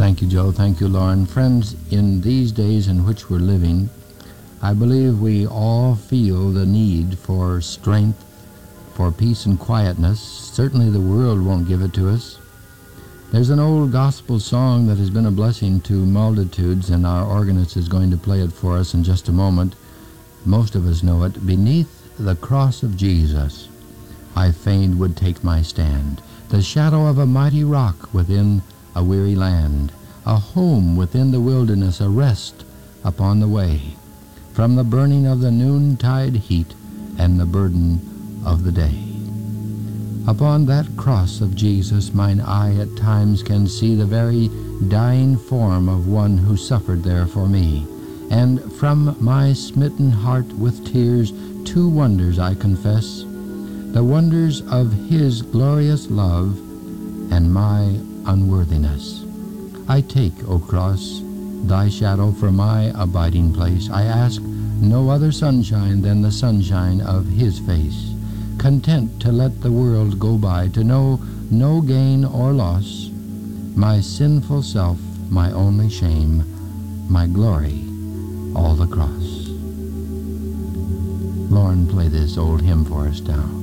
Thank you, Joe. Thank you, Lauren. Friends, in these days in which we're living, I believe we all feel the need for strength, for peace and quietness. Certainly the world won't give it to us. There's an old gospel song that has been a blessing to multitudes, and our organist is going to play it for us in just a moment. Most of us know it. Beneath the cross of Jesus, I fain would take my stand, the shadow of a mighty rock within a weary land, a home within the wilderness, a rest upon the way, from the burning of the noontide heat and the burden of the day. Upon that cross of Jesus, mine eye at times can see the very dying form of one who suffered there for me. And from my smitten heart with tears, two wonders I confess, the wonders of his glorious love and my unworthiness. I take, O cross, thy shadow for my abiding place. I ask no other sunshine than the sunshine of his face, content to let the world go by, to know no gain or loss, my sinful self, my only shame, my glory, all the cross. Lauren, play this old hymn for us now.